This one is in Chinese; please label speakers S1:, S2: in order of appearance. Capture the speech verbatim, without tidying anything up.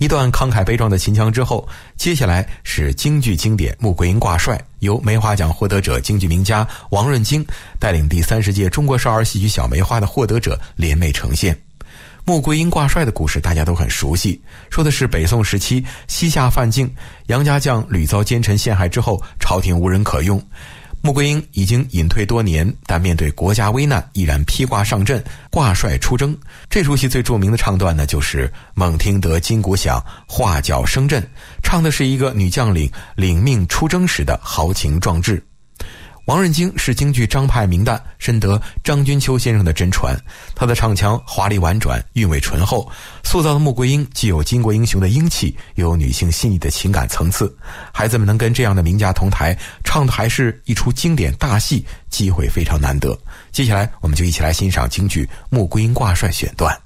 S1: 一段慷慨悲壮的秦腔之后，接下来是京剧经典《穆桂英挂帅》，由梅花奖获得者京剧名家王润京带领第三十届中国少儿戏曲小梅花的获得者联袂呈现。穆桂英挂帅的故事大家都很熟悉，说的是北宋时期西夏范进，杨家将屡遭奸臣陷害之后，朝廷无人可用。穆桂英已经隐退多年，但面对国家危难，依然披挂上阵，挂帅出征。这出戏最著名的唱段呢，就是猛听得金鼓响，画角声震，唱的是一个女将领领命出征时的豪情壮志。王润京是京剧张派名旦，深得张君秋先生的真传。他的唱腔华丽婉转，韵味醇厚，塑造的穆桂英既有巾帼英雄的英气，又有女性细腻的情感层次。孩子们能跟这样的名家同台，唱的还是一出经典大戏，机会非常难得。接下来我们就一起来欣赏京剧《穆桂英挂帅》选段。